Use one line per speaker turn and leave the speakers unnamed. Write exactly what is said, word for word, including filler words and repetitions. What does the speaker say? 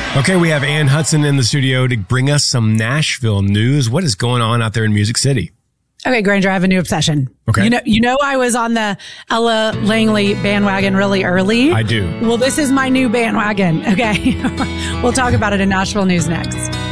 Okay, we have Ann Hudson in the studio to bring us some Nashville news. What is going on out there in Music City?
Okay, Granger, I have a new obsession.
Okay.
You know, you know, I was on the Ella Langley bandwagon really early.
I do.
Well, this is my new bandwagon. Okay. We'll talk about it in Nashville News next.